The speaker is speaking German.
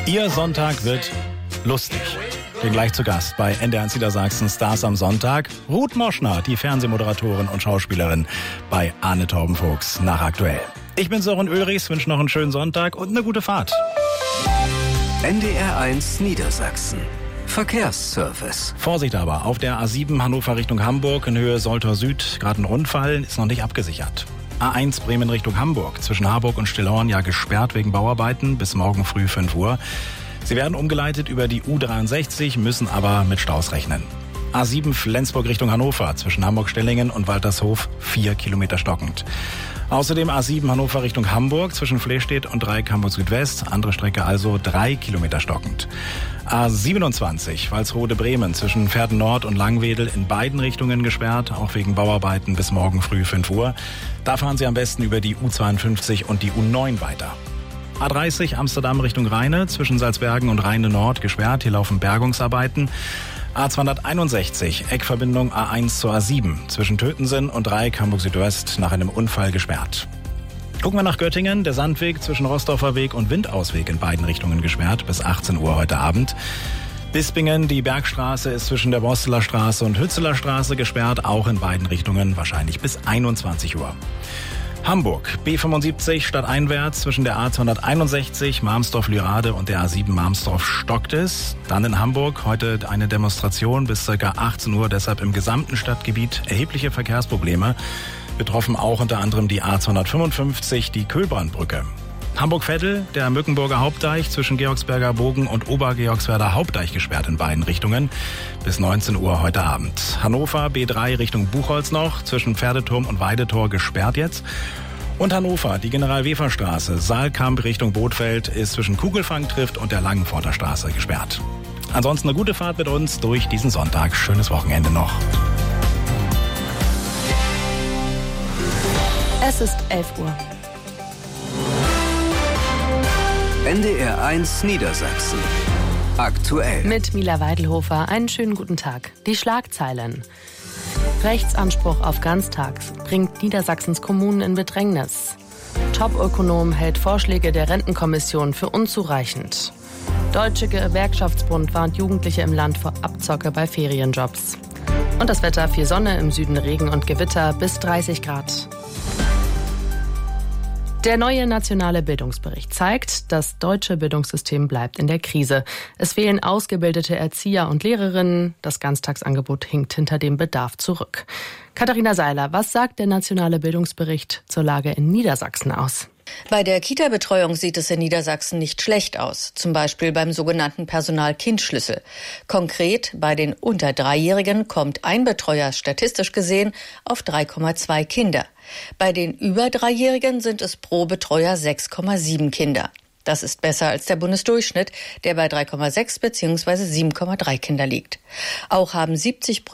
Ihr Sonntag wird lustig. Bin gleich zu Gast bei NDR1 Niedersachsen Stars am Sonntag. Ruth Moschner, die Fernsehmoderatorin und Schauspielerin bei Arne Taubenfuchs nach Aktuell. Ich bin Sören Ulrichs, wünsche noch einen schönen Sonntag und eine gute Fahrt. NDR1 Niedersachsen. Verkehrsservice. Vorsicht aber, auf der A7 Hannover Richtung Hamburg in Höhe Soltau Süd, gerade ein Rundfall, ist noch nicht abgesichert. A1 Bremen Richtung Hamburg, zwischen Harburg und Stillhorn ja gesperrt wegen Bauarbeiten bis morgen früh 5 Uhr. Sie werden umgeleitet über die U63, müssen aber mit Staus rechnen. A7 Flensburg Richtung Hannover, zwischen Hamburg-Stellingen und Waltershof 4 Kilometer stockend. Außerdem A7 Hannover Richtung Hamburg, zwischen Flehstedt und Dreieck Hamburg Südwest, andere Strecke also 3 Kilometer stockend. A27 Walsrode Bremen, zwischen Verden Nord und Langwedel in beiden Richtungen gesperrt, auch wegen Bauarbeiten bis morgen früh 5 Uhr. Da fahren Sie am besten über die U52 und die U9 weiter. A30 Amsterdam Richtung Rheine, zwischen Salzbergen und Rheine Nord gesperrt, hier laufen Bergungsarbeiten. A261, Eckverbindung A1 zur A7, zwischen Tötensen und Dreieck Hamburg Südwest nach einem Unfall gesperrt. Gucken wir nach Göttingen, der Sandweg zwischen Rostorfer Weg und Windausweg in beiden Richtungen gesperrt, bis 18 Uhr heute Abend. Bispingen, die Bergstraße ist zwischen der Borsteler Straße und Hützeler Straße gesperrt, auch in beiden Richtungen, wahrscheinlich bis 21 Uhr. Hamburg, B75 stadteinwärts zwischen der A261 Marmsdorf-Lürade und der A7 Marmsdorf stockt es. Dann in Hamburg heute eine Demonstration bis ca. 18 Uhr, deshalb im gesamten Stadtgebiet erhebliche Verkehrsprobleme. Betroffen auch unter anderem die A255, die Köhlbrandbrücke. Hamburg-Veddel, der Mückenburger Hauptdeich zwischen Georgsberger Bogen und Obergeorgswerder Hauptdeich gesperrt in beiden Richtungen bis 19 Uhr heute Abend. Hannover B3 Richtung Buchholz noch, zwischen Pferdeturm und Weidetor gesperrt jetzt. Und Hannover, die General-Wefer-Straße, Saalkamp Richtung Bothfeld ist zwischen Kugelfangtrift und der Langenforter Straße gesperrt. Ansonsten eine gute Fahrt mit uns durch diesen Sonntag. Schönes Wochenende noch. Es ist 11 Uhr. NDR1 Niedersachsen. Aktuell. Mit Mila Weidelhofer einen schönen guten Tag. Die Schlagzeilen. Rechtsanspruch auf Ganztags bringt Niedersachsens Kommunen in Bedrängnis. Top-Ökonom hält Vorschläge der Rentenkommission für unzureichend. Deutsche Gewerkschaftsbund warnt Jugendliche im Land vor Abzocke bei Ferienjobs. Und das Wetter: viel Sonne, im Süden Regen und Gewitter bis 30 Grad. Der neue nationale Bildungsbericht zeigt, das deutsche Bildungssystem bleibt in der Krise. Es fehlen ausgebildete Erzieher und Lehrerinnen. Das Ganztagsangebot hinkt hinter dem Bedarf zurück. Katharina Seiler, was sagt der nationale Bildungsbericht zur Lage in Niedersachsen aus? Bei der Kita-Betreuung sieht es in Niedersachsen nicht schlecht aus, zum Beispiel beim sogenannten Personal-Kind-Schlüssel. Konkret, bei den unter 3-Jährigen kommt ein Betreuer statistisch gesehen auf 3,2 Kinder. Bei den über 3-Jährigen sind es pro Betreuer 6,7 Kinder. Das ist besser als der Bundesdurchschnitt, der bei 3,6 bzw. 7,3 Kinder liegt. Auch haben 70%